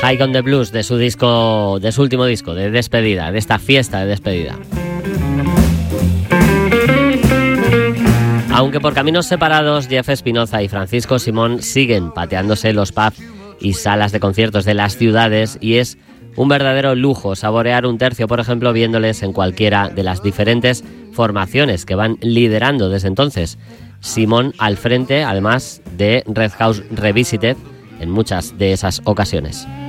High on the Blues, de su último disco de despedida, de esta fiesta de despedida. Aunque por caminos separados, Jeff Espinoza y Francisco Simón siguen pateándose los pubs y salas de conciertos de las ciudades, y es un verdadero lujo saborear un tercio, por ejemplo, viéndoles en cualquiera de las diferentes formaciones que van liderando desde entonces. Simón al frente, además de Red House Revisited, en muchas de esas ocasiones.